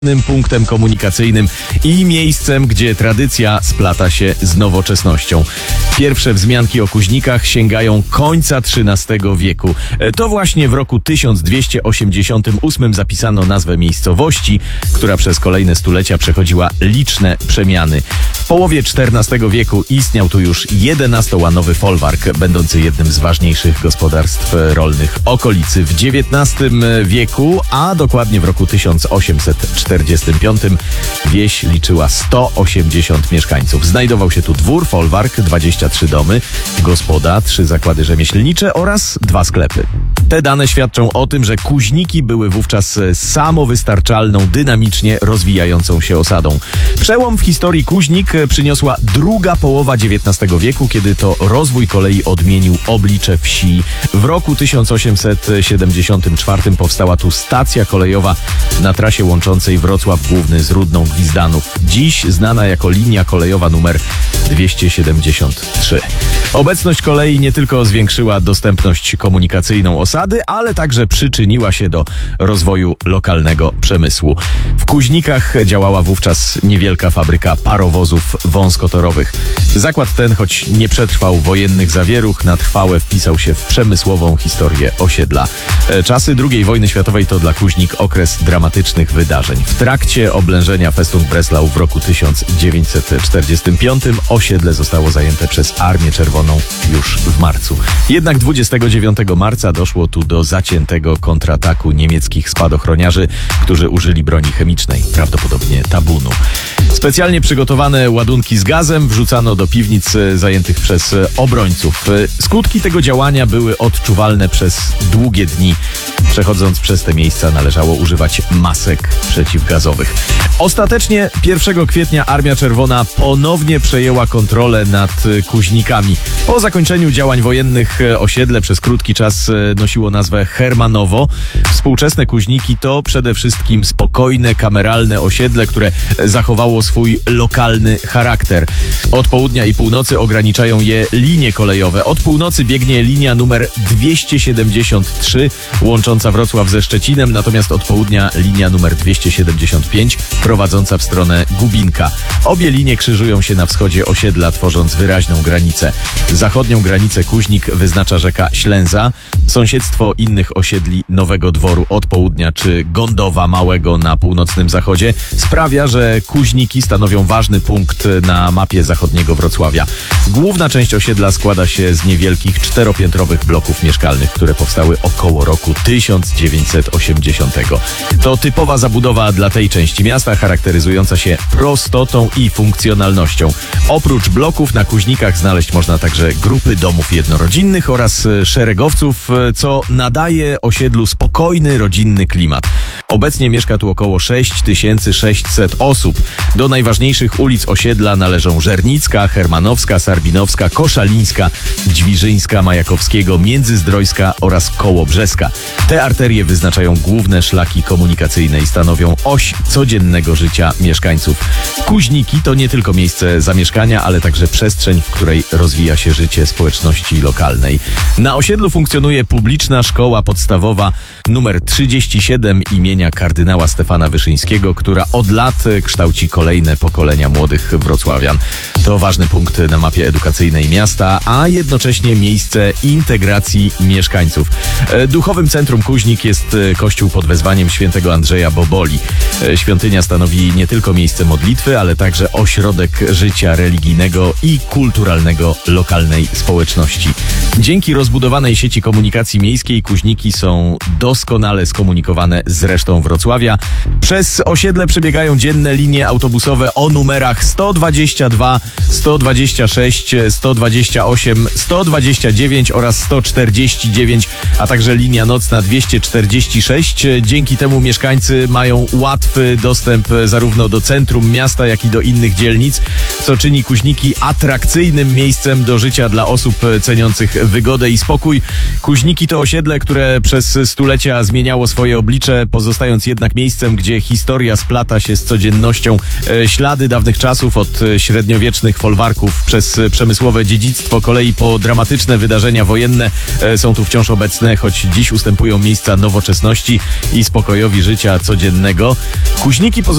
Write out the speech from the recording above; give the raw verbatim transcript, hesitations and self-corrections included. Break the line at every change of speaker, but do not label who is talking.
punktem komunikacyjnym i miejscem, gdzie tradycja splata się z nowoczesnością. Pierwsze wzmianki o Kuźnikach sięgają końca trzynastego wieku. To właśnie w roku tysiąc dwieście osiemdziesiątym ósmym zapisano nazwę miejscowości, która przez kolejne stulecia przechodziła liczne przemiany. W połowie czternastego wieku istniał tu już jedenastolanowy folwark, będący jednym z ważniejszych gospodarstw rolnych okolicy. W dziewiętnastym wieku, a dokładnie w roku tysiąc osiemset czterdziestym piątym wieś liczyła sto osiemdziesiąt mieszkańców. Znajdował się tu dwór, folwark, dwadzieścia trzy domy, gospoda, trzy zakłady rzemieślnicze oraz dwa sklepy. Te dane świadczą o tym, że Kuźniki były wówczas samowystarczalną, dynamicznie rozwijającą się osadą. Przełom w historii Kuźnik przyniosła druga połowa dziewiętnastego wieku, kiedy to rozwój kolei odmienił oblicze wsi. W roku tysiąc osiemset siedemdziesiątym czwartym powstała tu stacja kolejowa na trasie łączącej Wrocław Główny z Rudną Gwizdanów, dziś znana jako linia kolejowa numer dwieście siedemdziesiąt trzy. Obecność kolei nie tylko zwiększyła dostępność komunikacyjną osady, ale także przyczyniła się do rozwoju lokalnego przemysłu. W Kuźnikach działała wówczas niewielka fabryka parowozów wąskotorowych. Zakład ten, choć nie przetrwał wojennych zawieruch, na trwałe wpisał się w przemysłową historię osiedla. Czasy drugiej wojny światowej to dla Kuźnik okres dramatycznych wydarzeń. W trakcie oblężenia Festung Breslau w roku tysiąc dziewięćset czterdziestym piątym osiedle zostało zajęte przez Armię Czerwoną już w marcu. Jednak dwudziestego dziewiątego marca doszło tu do zaciętego kontrataku niemieckich spadochroniarzy, którzy użyli broni chemicznej, prawdopodobnie tabunu. Specjalnie przygotowane ładunki z gazem wrzucano do piwnic zajętych przez obrońców. Skutki tego działania były odczuwalne przez długie dni. Przechodząc przez te miejsca należało używać masek przeciwgazowych. Ostatecznie pierwszego kwietnia Armia Czerwona ponownie przejęła kontrolę nad Kuźnikami. Po zakończeniu działań wojennych osiedle przez krótki czas nosiło nazwę Hermanowo. Współczesne Kuźniki to przede wszystkim spokojne, kameralne osiedle, które zachowało swój lokalny charakter. Od południa i północy ograniczają je linie kolejowe. Od północy biegnie linia numer dwieście siedemdziesiąt trzy łącząca Wrocław ze Szczecinem, natomiast od południa linia numer dwieście siedemdziesiąt pięć prowadząca w stronę Gubinka. Obie linie krzyżują się na wschodzie osiedla, tworząc wyraźną granicę. Zachodnią granicę Kuźnik wyznacza rzeka Ślęza. Sąsiedztwo innych osiedli Nowego Dworu od południa czy Gądowa Małego na północnym zachodzie sprawia, że Kuźniki stanowią ważny punkt na mapie zachodniego Wrocławia. Główna część osiedla składa się z niewielkich czteropiętrowych bloków mieszkalnych, które powstały około roku tysiąc dziewięćset osiemdziesiątego. To typowa zabudowa dla tej części miasta, charakteryzująca się prostotą i funkcjonalnością. Oprócz bloków na Kuźnikach znaleźć można także grupy domów jednorodzinnych oraz szeregowców, co nadaje osiedlu spokojny, rodzinny klimat. Obecnie mieszka tu około sześć tysięcy sześćset osób. Do najważniejszych ulic osiedla należą Żernicka, Hermanowska, Sarbinowska, Koszalińska, Dźwiżyńska, Majakowskiego, Międzyzdrojska oraz Kołobrzeska. Te arterie wyznaczają główne szlaki komunikacyjne i stanowią oś codziennego życia mieszkańców. Kuźniki to nie tylko miejsce zamieszkania, ale także przestrzeń, w której rozwija się życie społeczności lokalnej. Na osiedlu funkcjonuje publiczna szkoła podstawowa numer trzydzieści siedem imienia kardynała Stefana Wyszyńskiego, która od lat kształci kolejne pokolenia młodych wrocławian. To ważny punkt na mapie edukacyjnej miasta, a jednocześnie miejsce integracji mieszkańców. Duchowym centrum Kuźnik jest kościół pod wezwaniem świętego Andrzeja Boboli. Świątynia stanowi nie tylko miejsce modlitwy, ale także ośrodek życia religijnego i kulturalnego lokalnej społeczności. Dzięki rozbudowanej sieci komunikacji miejskiej Kuźniki są doskonale skomunikowane z resztą Wrocławia. Przez osiedle przebiegają dzienne linie autobusowe o numerach sto dwadzieścia dwa, sto dwadzieścia sześć, sto dwadzieścia osiem, sto dwadzieścia dziewięć oraz sto czterdzieści dziewięć, a także linia nocna dwieście czterdzieści sześć. Dzięki temu mieszkańcy mają łatwy dostęp zarówno do centrum miasta, jak i do innych dzielnic, co czyni Kuźniki atrakcyjnym miejscem do życia dla osób ceniących wygodę i spokój. Kuźniki to osiedle, które przez stulecia zmieniało swoje oblicze, pozostając jednak miejscem, gdzie historia splata się z codziennością. E, ślady dawnych czasów, od średniowiecznych folwarków przez przemysłowe dziedzictwo kolei po dramatyczne wydarzenia wojenne e, są tu wciąż obecne, choć dziś ustępują miejsca nowoczesności i spokojowi życia codziennego. Kuźniki